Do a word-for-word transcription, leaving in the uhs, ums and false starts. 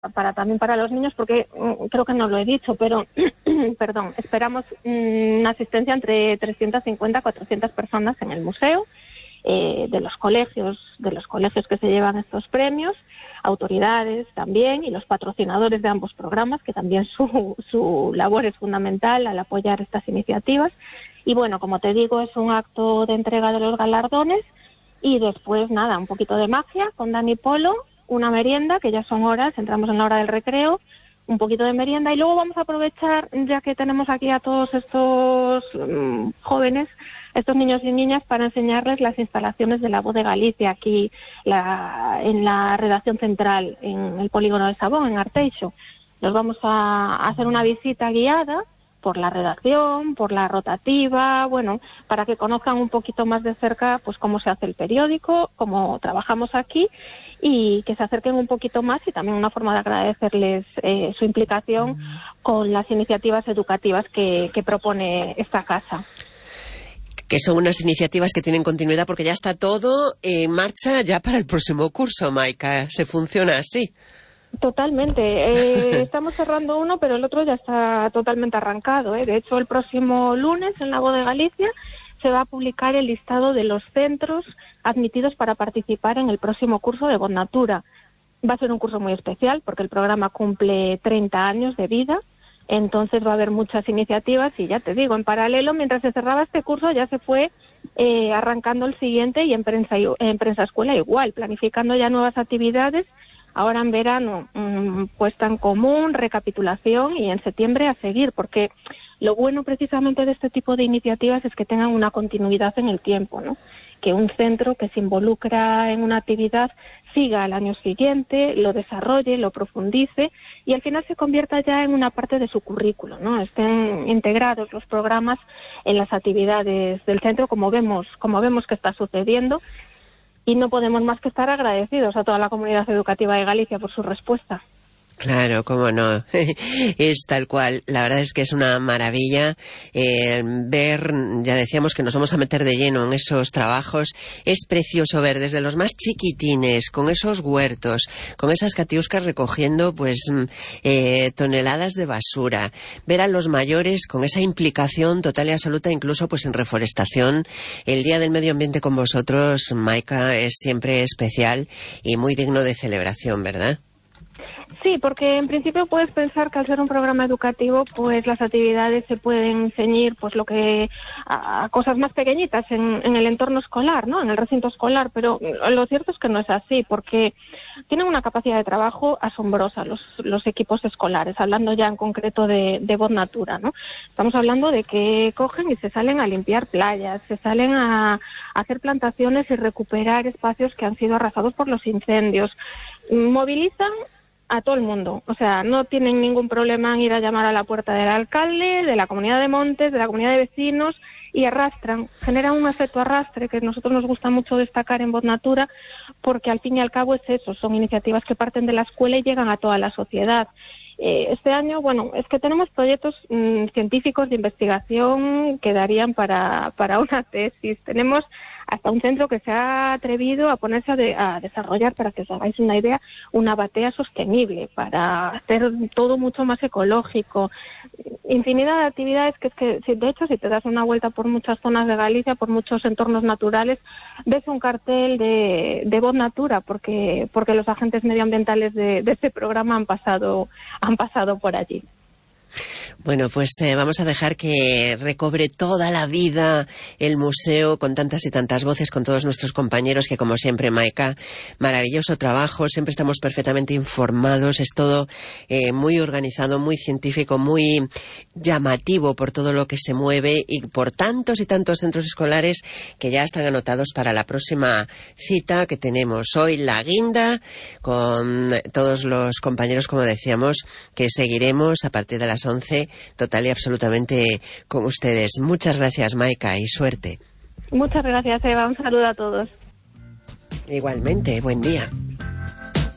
para también para los niños, porque mm, creo que no lo he dicho, pero perdón, esperamos mm, una asistencia entre trescientas cincuenta a cuatrocientas personas en el museo, eh, de los colegios, de los colegios que se llevan estos premios, autoridades también y los patrocinadores de ambos programas, que también su, su labor es fundamental al apoyar estas iniciativas. Y bueno, como te digo, es un acto de entrega de los galardones y después, nada, un poquito de magia con Dani Polo, una merienda, que ya son horas, entramos en la hora del recreo, un poquito de merienda y luego vamos a aprovechar, ya que tenemos aquí a todos estos um, jóvenes, estos niños y niñas, para enseñarles las instalaciones de La Voz de Galicia aquí la, en la redacción central, en el polígono de Sabón, en Arteixo. Nos vamos a, a hacer una visita guiada por la redacción, por la rotativa, bueno, para que conozcan un poquito más de cerca pues cómo se hace el periódico, cómo trabajamos aquí y que se acerquen un poquito más, y también una forma de agradecerles eh, su implicación con las iniciativas educativas que, que propone esta casa. Que son unas iniciativas que tienen continuidad porque ya está todo en marcha ya para el próximo curso, Maika. ¿Se funciona así? Totalmente. Eh, estamos cerrando uno, pero el otro ya está totalmente arrancado, ¿eh? De hecho, el próximo lunes en La Voz de Galicia se va a publicar el listado de los centros admitidos para participar en el próximo curso de Voz Natura. Va a ser un curso muy especial porque el programa cumple treinta años de vida, entonces va a haber muchas iniciativas y ya te digo, en paralelo, mientras se cerraba este curso, ya se fue eh, arrancando el siguiente y en prensa, en prensa escuela igual, planificando ya nuevas actividades. Ahora en verano, mmm, puesta en común, recapitulación y en septiembre a seguir, porque lo bueno precisamente de este tipo de iniciativas es que tengan una continuidad en el tiempo, ¿no? Que un centro que se involucra en una actividad siga al año siguiente, lo desarrolle, lo profundice y al final se convierta ya en una parte de su currículo, ¿no? Estén integrados los programas en las actividades del centro, como vemos, como vemos que está sucediendo. Y no podemos más que estar agradecidos a toda la comunidad educativa de Galicia por su respuesta. Claro, cómo no, es tal cual. La verdad es que es una maravilla eh, ver, ya decíamos que nos vamos a meter de lleno en esos trabajos. Es precioso ver desde los más chiquitines, con esos huertos, con esas catiuscas recogiendo pues eh, toneladas de basura, ver a los mayores con esa implicación total y absoluta, incluso pues en reforestación. El Día del Medio Ambiente con vosotros, Maika, es siempre especial y muy digno de celebración, ¿verdad? Sí, porque en principio puedes pensar que al ser un programa educativo, pues las actividades se pueden ceñir, pues lo que a, a cosas más pequeñitas en, en el entorno escolar, ¿no? En el recinto escolar, pero lo cierto es que no es así, porque tienen una capacidad de trabajo asombrosa los, los equipos escolares, hablando ya en concreto de, de Voz Natura, ¿no? Estamos hablando de que cogen y se salen a limpiar playas, se salen a, a hacer plantaciones y recuperar espacios que han sido arrasados por los incendios, movilizan a todo el mundo, o sea, no tienen ningún problema en ir a llamar a la puerta del alcalde, de la comunidad de Montes, de la comunidad de vecinos, y arrastran, generan un efecto arrastre que a nosotros nos gusta mucho destacar en Voz Natura, porque al fin y al cabo es eso, son iniciativas que parten de la escuela y llegan a toda la sociedad. Eh, este año, bueno, es que tenemos proyectos mmm, científicos de investigación que darían para, para una tesis. Tenemos hasta un centro que se ha atrevido a ponerse a, de, a desarrollar, para que os hagáis una idea, una batea sostenible, para hacer todo mucho más ecológico. Infinidad de actividades que es que, si, de hecho, si te das una vuelta por muchas zonas de Galicia, por muchos entornos naturales, ves un cartel de, de Voz Natura, porque, porque los agentes medioambientales de, de este programa han pasado, han pasado por allí. Bueno, pues eh, vamos a dejar que recobre toda la vida el museo con tantas y tantas voces, con todos nuestros compañeros que, como siempre, Maika, maravilloso trabajo, siempre estamos perfectamente informados, es todo eh, muy organizado, muy científico, muy llamativo por todo lo que se mueve y por tantos y tantos centros escolares que ya están anotados para la próxima cita que tenemos hoy, la guinda, con todos los compañeros, como decíamos, que seguiremos a partir de las once, total y absolutamente con ustedes. Muchas gracias, Maika, y suerte. Muchas gracias, Eva. Un saludo a todos. Igualmente, buen día.